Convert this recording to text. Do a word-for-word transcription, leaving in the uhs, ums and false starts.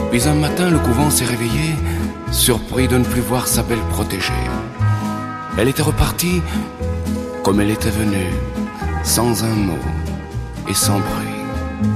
Puis un matin, le couvent s'est réveillé, surpris de ne plus voir sa belle protégée. Elle était repartie comme elle était venue, sans un mot et sans bruit.